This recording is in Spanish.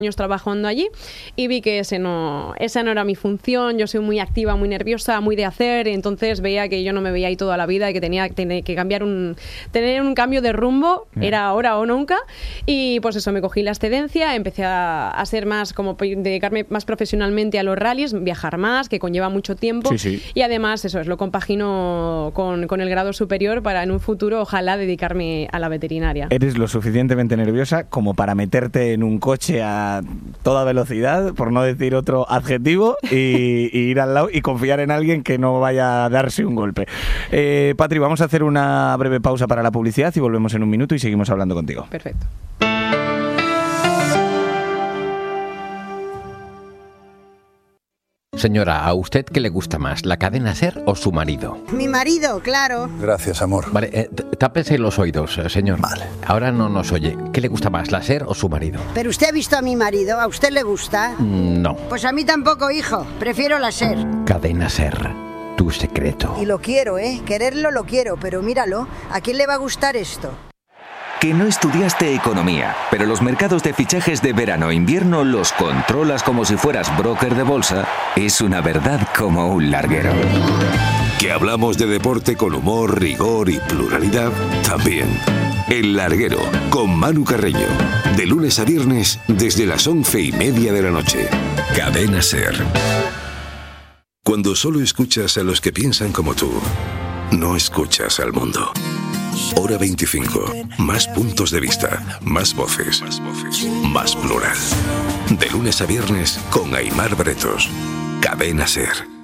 años trabajando allí y vi que esa no era mi función. Yo soy muy activa, muy nerviosa, muy de hacer, y entonces veía que yo no me veía ahí toda la vida y que tenía que tener un cambio de rumbo, era ahora o nunca, y pues eso, me cogí la excedencia, empecé a ser más, como dedicarme más profesionalmente a los rallies, viajar más, que conlleva mucho tiempo, y además eso es, lo compagino con el grado superior para en un futuro ojalá dedicarme a la veterinaria. ¿Eres lo suficientemente nerviosa como para meterte en un coche a toda velocidad, por no decir otro adjetivo, y ir al lado y confiar en alguien que no vaya a darse un golpe? Patri, vamos a hacer una breve pausa para la publicidad y volvemos en un minuto y seguimos hablando contigo. Perfecto. Señora, ¿a usted qué le gusta más, la cadena SER o su marido? Mi marido, claro. Gracias, amor. Vale, tápese los oídos, señor. Vale. Ahora no nos oye. ¿Qué le gusta más, la SER o su marido? ¿Pero usted ha visto a mi marido? ¿A usted le gusta? No. Pues a mí tampoco, hijo. Prefiero la SER. Cadena SER, tu secreto. Y lo quiero, quererlo lo quiero, pero míralo, ¿a quién le va a gustar esto? Que no estudiaste economía, pero los mercados de fichajes de verano e invierno los controlas como si fueras broker de bolsa, es una verdad como un larguero. Que hablamos de deporte con humor, rigor y pluralidad, también. El Larguero, con Manu Carreño. De lunes a viernes, desde las 11:30 de la noche. Cadena SER. Cuando solo escuchas a los que piensan como tú, no escuchas al mundo. Hora 25. Más puntos de vista, más voces, más plural. De lunes a viernes con Aimar Bretos. Cadena SER.